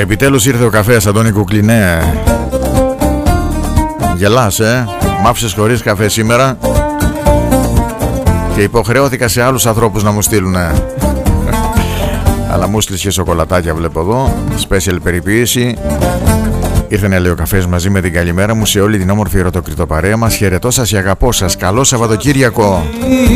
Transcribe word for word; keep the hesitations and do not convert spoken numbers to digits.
Επιτέλους ήρθε ο καφές, Αντώνη Κουκλινέ. Γελάς, ε? Μ' άφησες χωρίς καφέ σήμερα και υποχρεώθηκα σε άλλους ανθρώπους να μου στείλουνε. Αλλά μου στείλες και σοκολατάκια, βλέπω εδώ. Special περιποίηση. Ήρθε να λέει ο καφές μαζί με την καλημέρα μου σε όλη την όμορφη ερωτοκριτοπαρέα μας. Χαιρετώ σας και αγαπώ σας. Καλό Σαββατοκύριακο.